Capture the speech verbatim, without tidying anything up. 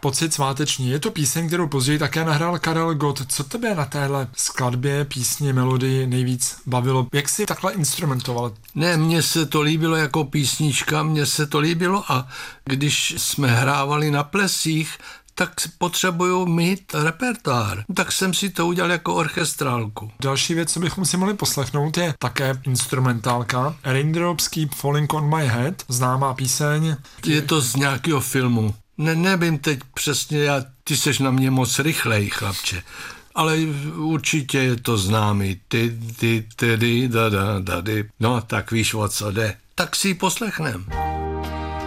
Pocit sváteční. Je to píseň, kterou později také nahrál Karel Gott. Co tebe na téhle skladbě, písni, melodii nejvíc bavilo? Jak jsi takhle instrumentoval? Ne, mně se to líbilo jako písnička, mně se to líbilo a když jsme hrávali na plesích, tak potřebuju mít repertoár. Tak jsem si to udělal jako orchestrálku. Další věc, co bychom si mohli poslechnout, je také instrumentálka. Raindrops Keep Falling on My Head, známá píseň. Je to z nějakého filmu. Ne, nevím teď přesně, já, ty seš na mě moc rychlej, chlapče. Ale určitě je to známý. Ty, ty, tedy, da, da, da, dy. No, tak víš, o co jde. Tak si ji poslechnem.